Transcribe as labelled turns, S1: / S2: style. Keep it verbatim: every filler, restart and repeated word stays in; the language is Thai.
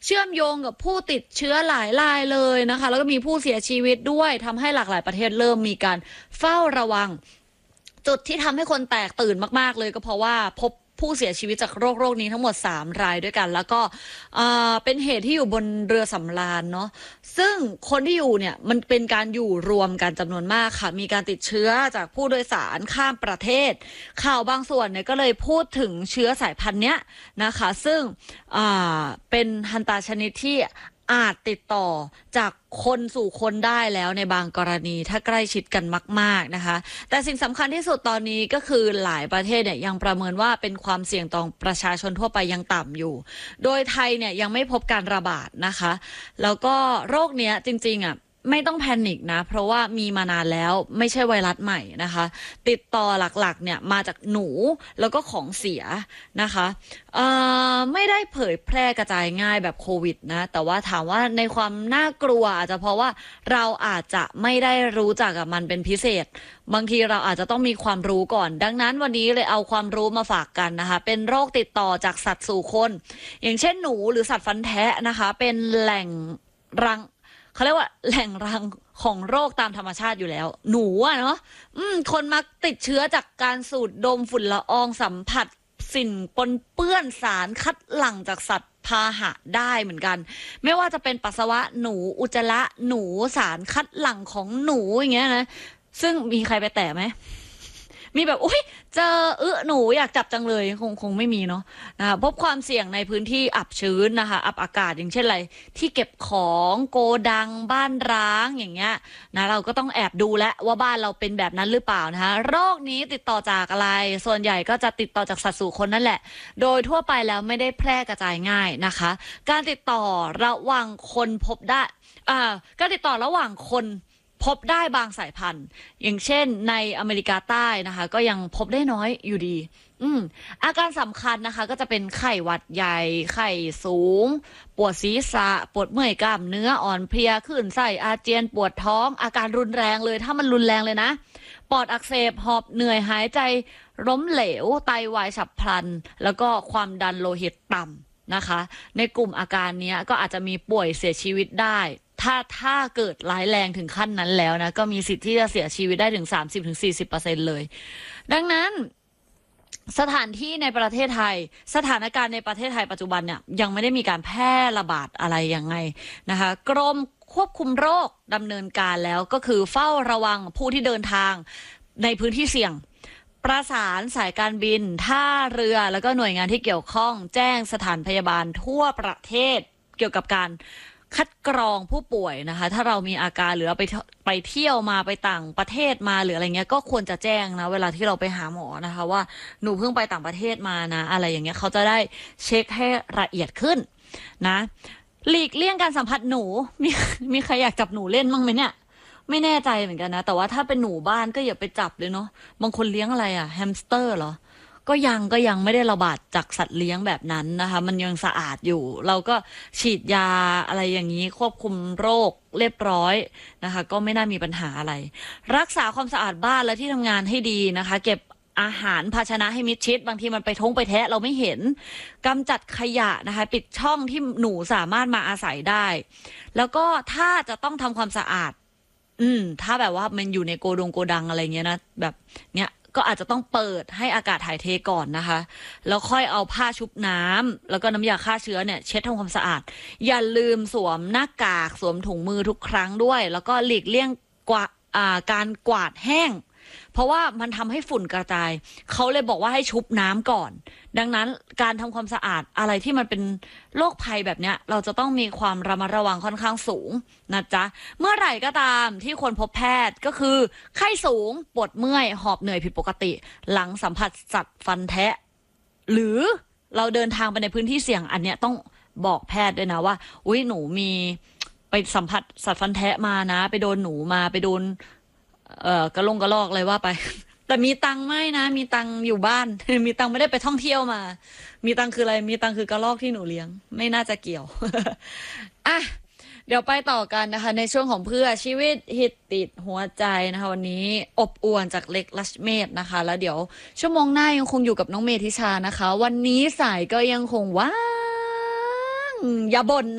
S1: ชื่อมโยงกับผู้ติดเชื้อหลายรายเลยนะคะแล้วก็มีผู้เสียชีวิตด้วยทำให้หลากหลายประเทศเริ่มมีการเฝ้าระวังจุดที่ทำให้คนแตกตื่นมากๆเลยก็เพราะว่าพบผู้เสียชีวิตจากโรคโรคนี้ทั้งหมดสามรายด้วยกันแล้วก็เป็นเหตุที่อยู่บนเรือสำราญเนาะซึ่งคนที่อยู่เนี่ยมันเป็นการอยู่รวมกันจำนวนมากค่ะมีการติดเชื้อจากผู้โดยสารข้ามประเทศข่าวบางส่วนเนี่ยก็เลยพูดถึงเชื้อสายพันธุ์เนี้ยนะคะซึ่งเป็นฮันตาชนิดที่อาจติดต่อจากคนสู่คนได้แล้วในบางกรณีถ้าใกล้ชิดกันมากๆนะคะแต่สิ่งสำคัญที่สุดตอนนี้ก็คือหลายประเทศเนี่ยยังประเมินว่าเป็นความเสี่ยงต่อประชาชนทั่วไปยังต่ำอยู่โดยไทยเนี่ยยังไม่พบการระบาดนะคะแล้วก็โรคเนี้ยจริงๆอ่ะไม่ต้องแพนิคนะเพราะว่ามีมานานแล้วไม่ใช่ไวรัสใหม่นะคะติดต่อหลักๆเนี่ยมาจากหนูแล้วก็ของเสียนะคะไม่ได้เผยแพร่กระจายง่ายแบบโควิดนะแต่ว่าถามว่าในความน่ากลัวอาจจะเพราะว่าเราอาจจะไม่ได้รู้จักกับมันเป็นพิเศษบางทีเราอาจจะต้องมีความรู้ก่อนดังนั้นวันนี้เลยเอาความรู้มาฝากกันนะคะเป็นโรคติดต่อจากสัตว์สู่คนอย่างเช่นหนูหรือสัตว์ฟันแทะนะคะเป็นแหล่งรังเขาเรียกว่าแหล่งรังของโรคตามธรรมชาติอยู่แล้วหนูอะเนาะอืมคนมักติดเชื้อจากการสูดดมฝุ่นละอองสัมผัสสิ่งปนเปื้อนสารคัดหลั่งจากสัตว์พาหะได้เหมือนกันไม่ว่าจะเป็นปัสสาวะหนูอุจจาระหนูสารคัดหลั่งของหนูอย่างเงี้ยนะซึ่งมีใครไปแตะไหมมีแบบอุ้ยเจอเออหนูอยากจับจังเลยคงคงไม่มีเนาะนะคะพบความเสี่ยงในพื้นที่อับชื้นนะคะอับอากาศอย่างเช่นอะไรที่เก็บของโกดังบ้านร้างอย่างเงี้ยนะเราก็ต้องแอบดูแลว่าบ้านเราเป็นแบบนั้นหรือเปล่านะคะโรคนี้ติดต่อจากอะไรส่วนใหญ่ก็จะติดต่อจากสัตว์สู่คนนั่นแหละโดยทั่วไปแล้วไม่ได้แพร่กระจายง่ายนะคะการติดต่อระหว่างคนพบได้อ่าการติดต่อระหว่างคนพบได้บางสายพันธุ์อย่างเช่นในอเมริกาใต้นะคะก็ยังพบได้น้อยอยู่ดีอืมอาการสำคัญนะคะก็จะเป็นไข้หวัดใหญ่ไข้สูงปวดศีรษะปวดเมื่อยกล้ามเนื้ออ่อนเพลียคลื่นไส้อาเจียนปวดท้องอาการรุนแรงเลยถ้ามันรุนแรงเลยนะปอดอักเสบหอบเหนื่อยหายใจล้มเหลวไตวายฉับพลันแล้วก็ความดันโลหิตต่ำนะคะในกลุ่มอาการนี้ก็อาจจะมีป่วยเสียชีวิตได้ถ้าถ้าเกิดร้ายแรงถึงขั้นนั้นแล้วนะก็มีสิทธิ์ที่จะเสียชีวิตได้ถึง สามสิบถึงสี่สิบเปอร์เซ็นต์ เลยดังนั้นสถานที่ในประเทศไทยสถานการณ์ในประเทศไทยปัจจุบันเนี่ยยังไม่ได้มีการแพร่ระบาดอะไรยังไงนะคะกรมควบคุมโรคดำเนินการแล้วก็คือเฝ้าระวังผู้ที่เดินทางในพื้นที่เสี่ยงประสานสายการบินท่าเรือแล้วก็หน่วยงานที่เกี่ยวข้องแจ้งสถานพยาบาลทั่วประเทศเกี่ยวกับการคัดกรองผู้ป่วยนะคะถ้าเรามีอาการหรือไปไปเที่ยวมาไปต่างประเทศมาหรืออะไรเงี้ยก็ควรจะแจ้งนะเวลาที่เราไปหาหมอนะคะว่าหนูเพิ่งไปต่างประเทศมานะอะไรอย่างเงี้ยเขาจะได้เช็คให้ละเอียดขึ้นนะหลีกเลี่ยงการสัมผัสหนูมีมีใครอยากจับหนูเล่นบ้างไหมเนี่ยไม่แน่ใจเหมือนกันนะแต่ว่าถ้าเป็นหนูบ้านก็อย่าไปจับเลยเนาะบางคนเลี้ยงอะไรอะแฮมสเตอร์เหรอก็ยังก็ยังไม่ได้ระบาดจากสัตว์เลี้ยงแบบนั้นนะคะมันยังสะอาดอยู่เราก็ฉีดยาอะไรอย่างนี้ควบคุมโรคเรียบร้อยนะคะก็ไม่น่ามีปัญหาอะไรรักษาความสะอาดบ้านและที่ทำงานให้ดีนะคะเก็บอาหารภาชนะให้มิดชิดบางทีมันไปทงไปแทะเราไม่เห็นกำจัดขยะนะคะปิดช่องที่หนูสามารถมาอาศัยได้แล้วก็ถ้าจะต้องทำความสะอาดอืมถ้าแบบว่ามันอยู่ในโกดงโกดังอะไรเงี้ยนะแบบเนี้ยก็อาจจะต้องเปิดให้อากาศถ่ายเทก่อนนะคะแล้วค่อยเอาผ้าชุบน้ำแล้วก็น้ำยาฆ่าเชื้อเนี่ยเช็ดทำความสะอาดอย่าลืมสวมหน้ากากสวมถุงมือทุกครั้งด้วยแล้วก็หลีกเลี่ยงกว่าอ่าการกวาดแห้งเพราะว่ามันทำให้ฝุ่นกระจายเขาเลยบอกว่าให้ชุบน้ำก่อนดังนั้นการทำความสะอาดอะไรที่มันเป็นโรคภัยแบบเนี้ยเราจะต้องมีความระมัดระวังค่อนข้างสูงนะจ๊ะเมื่อไหร่ก็ตามที่ควรพบแพทย์ก็คือไข้สูงปวดเมื่อยหอบเหนื่อยผิดปกติหลังสัมผัสสัตว์ฟันแทะหรือเราเดินทางไปในพื้นที่เสี่ยงอันเนี้ยต้องบอกแพทย์ด้วยนะว่าอุ้ยหนูมีไปสัมผัสสัตว์ฟันแทะมานะไปโดนหนูมาไปโดนเอ่อกระลงกระลอกอะไรว่าไปแต่มีตังค์ไม่นะมีตังค์อยู่บ้าน มีตังค์ไม่ได้ไปท่องเที่ยวมามีตังค์คืออะไรมีตังค์คือกระลอกที่หนูเลี้ยงไม่น่าจะเกี่ยว อ่ะเดี๋ยวไปต่อกันนะคะในช่วงของเพื่อชีวิตฮิตติดหัวใจนะคะวันนี้อบอวลจากเล็กลัชเมธนะคะแล้วเดี๋ยวชั่วโมงหน้ายังคงอยู่กับน้องเมธิชานะคะวันนี้สายก็ยังคงว่างอย่าบ่น